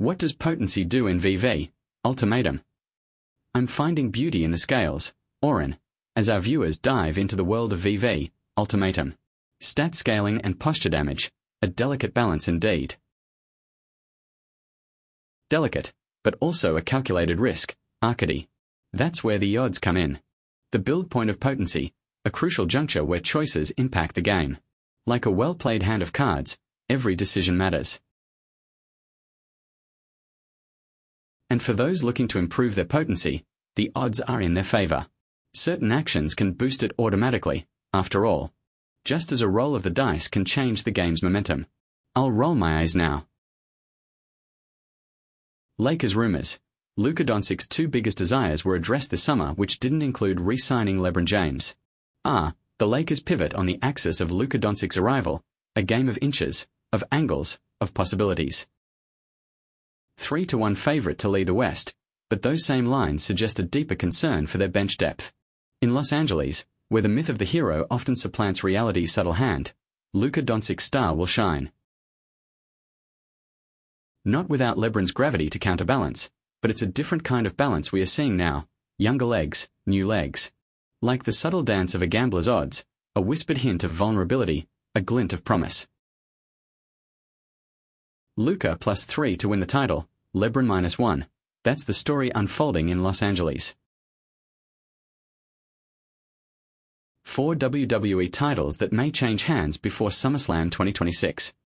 What does potency do in VV? Ultimatum. I'm finding beauty in the scales, Orin, as our viewers dive into the world of VV, Ultimatum. Stat scaling and posture damage, a delicate balance indeed. Delicate, but also a calculated risk, Arcady. That's where the odds come in. The build point of potency, a crucial juncture where choices impact the game. Like a well-played hand of cards, every decision matters. And for those looking to improve their potency, the odds are in their favor. Certain actions can boost it automatically, after all. Just as a roll of the dice can change the game's momentum. I'll roll my eyes now. Lakers rumors. Luka Doncic's two biggest desires were addressed this summer, which didn't include re-signing LeBron James. The Lakers pivot on the axis of Luka Doncic's arrival, a game of inches, of angles, of possibilities. 3-1 favorite to lead the West, but those same lines suggest a deeper concern for their bench depth. In Los Angeles, where the myth of the hero often supplants reality's subtle hand, Luka Doncic's star will shine. Not without LeBron's gravity to counterbalance, but it's a different kind of balance we are seeing now. Younger legs, new legs. Like the subtle dance of a gambler's odds, a whispered hint of vulnerability, a glint of promise. Luka +3 to win the title, LeBron -1. That's the story unfolding in Los Angeles. 4 WWE titles that may change hands before SummerSlam 2026.